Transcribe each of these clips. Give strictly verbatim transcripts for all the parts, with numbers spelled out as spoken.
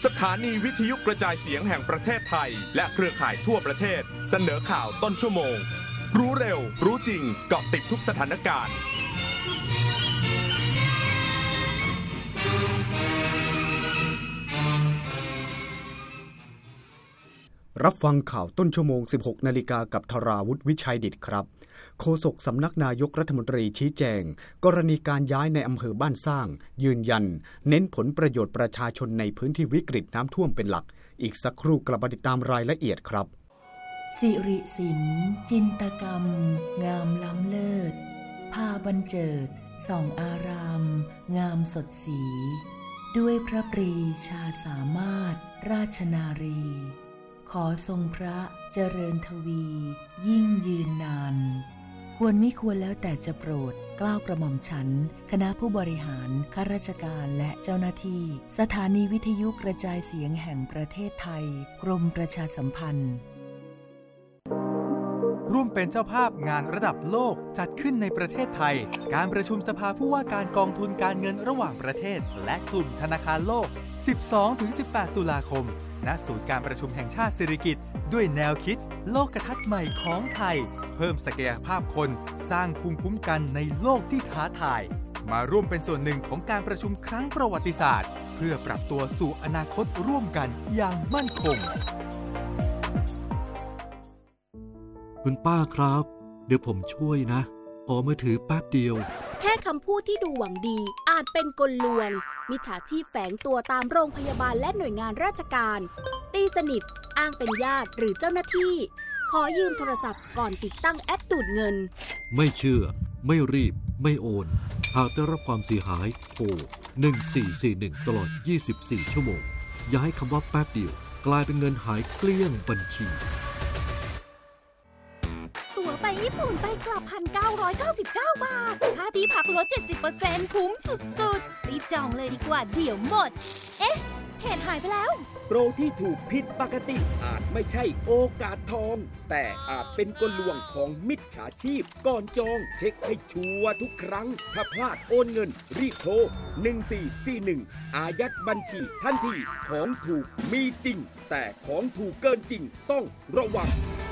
สถานีวิทยุกระจายเสียงแห่งประเทศไทยและเครือข่ายทั่วประเทศเสนอข่าวต้นชั่วโมงรู้เร็วรู้จริงเกาะติดทุกสถานการณ์รับฟังข่าวต้นชั่วโมง สิบหกนาฬิกา กับธราวุฒิวิชัยดิษฐ์ครับโฆษกสำนักนายกรัฐมนตรีชี้แจงกรณีการย้ายในอำเภอบ้านสร้างยืนยันเน้นผลประโยชน์ประชาชนในพื้นที่วิกฤตน้ำท่วมเป็นหลักอีกสักครู่กลับมาติดตามรายละเอียดครับสิริศิลป์จินตกรรมงามล้ำเลิศพาบรรเจิดส่องอารามงามสดสีด้วยพระปรีชาสามารถราชนารีขอทรงพระเจริญทวียิ่งยืนนานควรไม่ควรแล้วแต่จะโปรดเกล้ากระหม่อมฉันคณะผู้บริหารข้าราชการและเจ้าหน้าที่สถานีวิทยุกระจายเสียงแห่งประเทศไทยกรมประชาสัมพันธ์ร่วมเป็นเจ้าภาพงานระดับโลกจัดขึ้นในประเทศไทยการประชุมสภาผู้ว่าการกองทุนการเงินระหว่างประเทศและกลุ่มธนาคารโลก สิบสองถึงสิบแปด ตุลาคมณศูนย์การประชุมแห่งชาติสิริกิติ์ด้วยแนวคิดโลกทัศน์ใหม่ของไทยเพิ่มศักยภาพคนสร้างภูมิคุ้มกันในโลกที่ท้าทายมาร่วมเป็นส่วนหนึ่งของการประชุมครั้งประวัติศาสตร์เพื่อปรับตัวสู่อนาคตร่วมกันอย่างมั่นคงคุณป้าครับเดี๋ยวผมช่วยนะขอมือถือแป๊บเดียวแค่คำพูดที่ดูหวังดีอาจเป็นกลลวงมิจฉาชีพแฝงตัวตามโรงพยาบาลและหน่วยงานราชการตีสนิทอ้างเป็นญาติหรือเจ้าหน้าที่ขอยืมโทรศัพท์ก่อนติดตั้งแอปดูดเงินไม่เชื่อไม่รีบไม่โอนหากได้รับความเสียหายโทรหนึ่งสี่สี่หนึ่งตลอดยี่สิบสี่ชั่วโมงอย่าให้คำว่าแป๊บเดียวกลายเป็นเงินหายเกลี้ยงบัญชีตั๋วไปญี่ปุ่นไปกลับ หนึ่งพันเก้าร้อยเก้าสิบเก้า บาทค่าที่พักลด เจ็ดสิบเปอร์เซ็นต์ คุ้มสุดๆรีบจองเลยดีกว่าเดี๋ยวหมดเอ๊ะเพจหายไปแล้วโปรที่ถูกผิดปกติอาจไม่ใช่โอกาสทองแต่อาจเป็นกลลวงของมิจฉาชีพก่อนจองเช็คให้ชัวร์ทุกครั้งถ้าพลาดโอนเงินรีบโทรหนึ่งสี่สี่หนึ่งอายัดบัญชีทันทีของถูกมีจริงแต่ของถูกเกินจริงต้องระวัง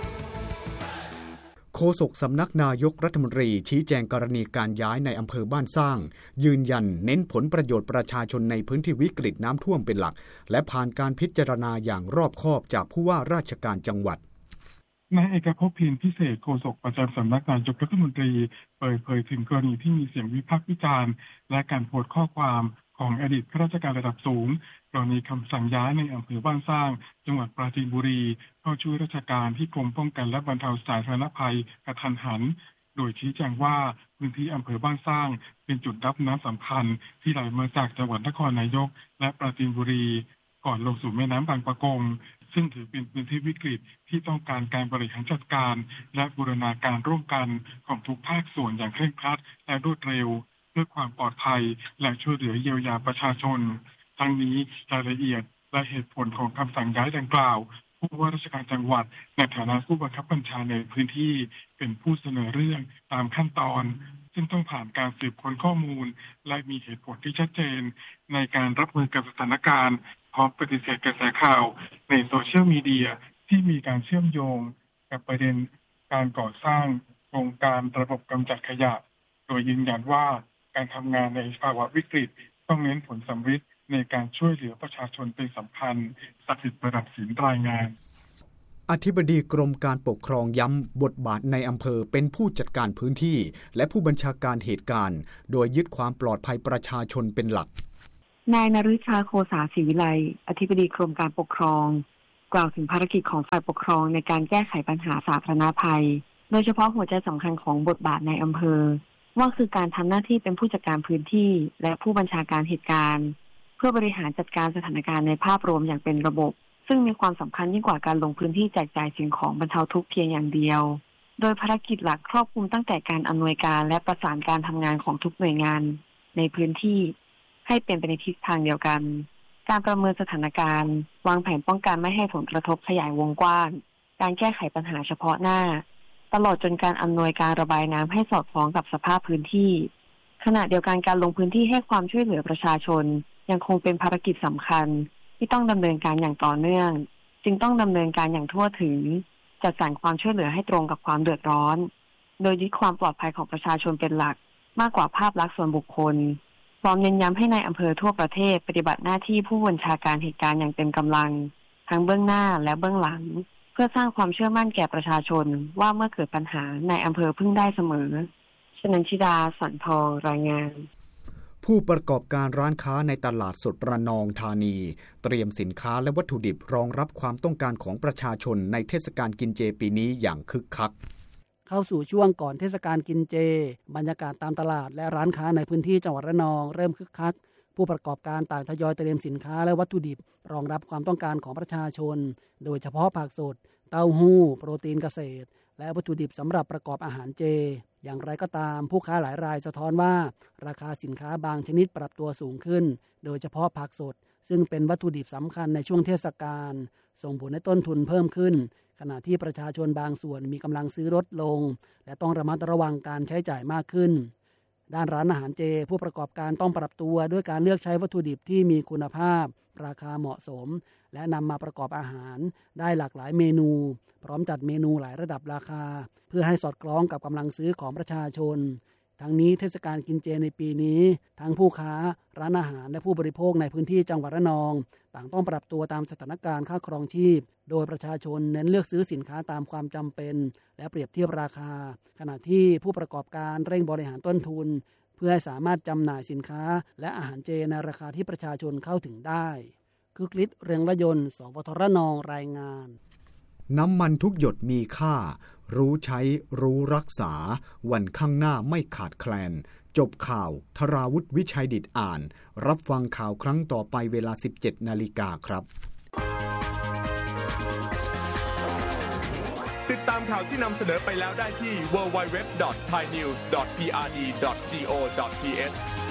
โฆษกสำนักนายกรัฐมนตรีชี้แจงกรณีการย้ายในอำเภอบ้านสร้างยืนยันเน้นผลประโยชน์ประชาชนในพื้นที่วิกฤตน้ำท่วมเป็นหลักและผ่านการพิจารณาอย่างรอบคอบจากผู้ว่าราชการจังหวัดนายเอกภพ พินพิเศษโฆษกประจำสำนักนายกรัฐมนตรีเปิดเผยถึงกรณีที่มีเสียงวิพากษ์วิจารณ์และการโพสต์ข้อความของอดีตข้าราชการระดับสูงกรณีคำสั่งย้ายในอำเภอบ้านสร้างจังหวัดปราจีนบุรีเข้าช่วยราชการที่กรมป้องกันและบรรเทาสาธารณภัยกระทันหันโดยชี้แจงว่าพื้นที่อำเภอบ้านสร้างเป็นจุดรับน้ำสำคัญที่ไหลมาจากจังหวัดนครนายกและปราจีนบุรีก่อนลงสู่แม่น้ำบางปะกงซึ่งถือเป็นพื้นที่วิกฤตที่ต้องการการบริหารจัดการและบูรณาการร่วมกันของทุกภาคส่วนอย่างเคร่งครัดและรวดเร็วเพื่อความปลอดภัยและช่วยเหลือเยียวยาประชาชนทั้งนี้รายละเอียดและเหตุผลของคำสั่งย้ายดังกล่าวผู้ว่าราชการจังหวัดในฐานะผู้บังคับบัญชาในพื้นที่เป็นผู้เสนอเรื่องตามขั้นตอนซึ่งต้องผ่านการสืบค้นข้อมูลและมีเหตุผลที่ชัดเจนในการรับมือกับสถานการณ์พร้อมปฏิเสธกระแสข่าวในโซเชียลมีเดียที่มีการเชื่อมโยงกับประเด็นการก่อสร้างโครงการระบบกำจัดขยะโดยยืนยันว่าการทำงานในภาวะวิกฤตต้องเน้นผลสำฤทธิ์ในการช่วยเหลือประชาชนเป็นสำคัญศักดิ์สิทธิ์ประดับศิลป์รายงานอธิบดีกรมการปกครองย้ำบทบาทในอำเภอเป็นผู้จัดการพื้นที่และผู้บัญชาการเหตุการณ์โดยยึดความปลอดภัยประชาชนเป็นหลักนายนฤชาโคสาศรีวิไลอธิบดีกรมการปกครองกล่าวถึงภารกิจของฝ่ายปกครองในการแก้ไขปัญหาสาธารณภัยโดยเฉพาะหัวใจสำคัญของบทบาทในอำเภอว่าคือการทำหน้าที่เป็นผู้จัดการพื้นที่และผู้บัญชาการเหตุการณ์เพื่อบริหารจัดการสถานการณ์ในภาพรวมอย่างเป็นระบบซึ่งมีความสำคัญยิ่งกว่าการลงพื้นที่แจกจ่ายสิ่งของบรรเทาทุกข์เพียงอย่างเดียวโดยภารกิจหลักครอบคลุมตั้งแต่การอำนวยการและประสานการทำงานของทุกหน่วยงานในพื้นที่ให้เป็นไปในทิศทางเดียวกันการประเมินสถานการณ์วางแผนป้องกันไม่ให้ผลกระทบขยายวงกว้างการแก้ไขปัญหาเฉพาะหน้าตลอดจนการอำนวยการระบายน้ำให้สอดคล้องกับสภาพพื้นที่ขณะเดียวกันการลงพื้นที่ให้ความช่วยเหลือประชาชนยังคงเป็นภารกิจสำคัญที่ต้องดำเนินการอย่างต่อเนื่องจึงต้องดำเนินการอย่างทั่วถึงจัดสรรความช่วยเหลือให้ตรงกับความเดือดร้อนโดยยึดความปลอดภัยของประชาชนเป็นหลักมากกว่าภาพลักษณ์ส่วนบุคคลพร้อมเน้นย้ำให้ในอำเภอทั่วประเทศปฏิบัติหน้าที่ผู้บัญชาการเหตุการณ์อย่างเต็มกำลังทั้งเบื้องหน้าและเบื้องหลังเพื่อสร้างความเชื่อมั่นแก่ประชาชนว่าเมื่อเกิดปัญหาในอำเภอพึ่งได้เสมอชนันชิดาสันทองรายงานผู้ประกอบการร้านค้าในตลาดสดระนองธานีเตรียมสินค้าและวัตถุดิบรองรับความต้องการของประชาชนในเทศกาลกินเจปีนี้อย่างคึกคักเข้าสู่ช่วงก่อนเทศกาลกินเจบรรยากาศตามตลาดและร้านค้าในพื้นที่จังหวัดระนองเริ่มคึกคักผู้ประกอบการต่างทยอยเตรียมสินค้าและวัตถุดิบรองรับความต้องการของประชาชนโดยเฉพาะผักสดเต้าหู้โปรตีนเกษตรและวัตถุดิบสำหรับประกอบอาหารเจอย่างไรก็ตามผู้ค้าหลายรายสะท้อนว่าราคาสินค้าบางชนิดปรับตัวสูงขึ้นโดยเฉพาะผักสดซึ่งเป็นวัตถุดิบสำคัญในช่วงเทศกาลส่งผลให้ต้นทุนเพิ่มขึ้นขณะที่ประชาชนบางส่วนมีกำลังซื้อลดลงและต้องระมัดระวังการใช้จ่ายมากขึ้นด้านร้านอาหารเจผู้ประกอบการต้องปรับตัวด้วยการเลือกใช้วัตถุดิบที่มีคุณภาพราคาเหมาะสมและนำมาประกอบอาหารได้หลากหลายเมนูพร้อมจัดเมนูหลายระดับราคาเพื่อให้สอดคล้องกับกำลังซื้อของประชาชนทั้งนี้เทศกาลกินเจในปีนี้ทั้งผู้ค้าร้านอาหารและผู้บริโภคในพื้นที่จังหวัดระนองต่างต้องปรับตัวตามสถานการณ์ค่าครองชีพโดยประชาชนเน้นเลือกซื้อสินค้าตามความจำเป็นและเปรียบเทียบราคาขณะที่ผู้ประกอบการเร่งบริหารต้นทุนเพื่อให้สามารถจำหน่ายสินค้าและอาหารเจในราคาที่ประชาชนเข้าถึงได้คึกฤทธิ์เรืองระยนต์สวทรนองรายงานน้ำมันทุกหยดมีค่ารู้ใช้รู้รักษาวันข้างหน้าไม่ขาดแคลนจบข่าวธราวุฒิวิชัยดิษฐ์อ่านรับฟังข่าวครั้งต่อไปเวลา สิบเจ็ดนาฬิกาครับติดตามข่าวที่นำเสนอไปแล้วได้ที่ ดับเบิลยู ดับเบิลยู ดับเบิลยู ดอท ไทยนิวส์ ดอท พี อาร์ ดี ดอท จี โอ ดอท ที เอช